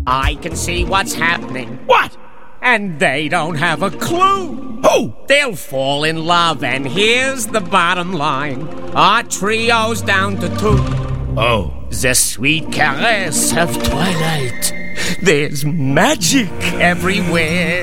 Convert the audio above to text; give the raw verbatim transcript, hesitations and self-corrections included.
I can see what's happening. What? And they don't have a clue. Who? They'll fall in love, and here's the bottom line. Our trio's down to two. Oh. The sweet caress of twilight. There's magic everywhere.